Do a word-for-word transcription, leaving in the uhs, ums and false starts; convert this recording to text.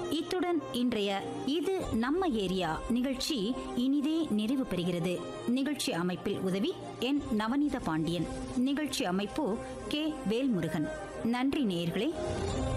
இத்துடன் இன்றைய இது நம்ம ஏரியா நிகழ்ச்சி இனிதே நிறைவு பெறுகிறது. நிகழ்ச்சி அமைப்பில் உதவி என் நவநீத பாண்டியன். நிகழ்ச்சி அமைப்பு கே வேல்முருகன். நன்றி நேயர்களே.